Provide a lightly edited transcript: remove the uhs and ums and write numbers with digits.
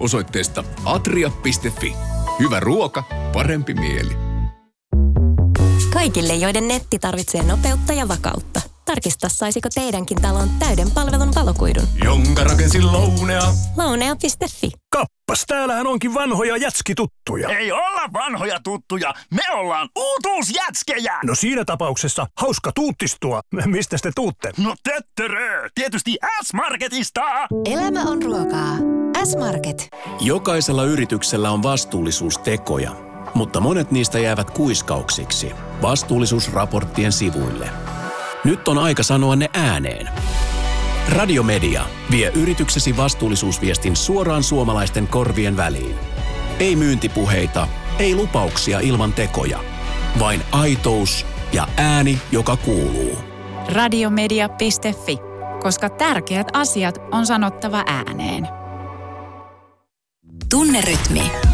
osoitteesta atria.fi. Hyvä ruoka, parempi mieli. Kaikille, joiden netti tarvitsee nopeutta ja vakautta. Tarkista, saisiko teidänkin talon täyden palvelun valokuidun. Jonka rakensin Lounea. Lounea.fi. Kappas, täällähän onkin vanhoja jätskituttuja. Ei olla vanhoja tuttuja, me ollaan uutuusjätskejä. No siinä tapauksessa hauska tuuttistua. Mistä te tuutte? No töttörö, tietysti S-Marketista. Elämä on ruokaa. S-Market. Jokaisella yrityksellä on vastuullisuustekoja, mutta monet niistä jäävät kuiskauksiksi vastuullisuusraporttien sivuille. Nyt on aika sanoa ne ääneen. Radiomedia vie yrityksesi vastuullisuusviestin suoraan suomalaisten korvien väliin. Ei myyntipuheita, ei lupauksia ilman tekoja. Vain aitous ja ääni, joka kuuluu. Radiomedia.fi, koska tärkeät asiat on sanottava ääneen. Tunne rytmi.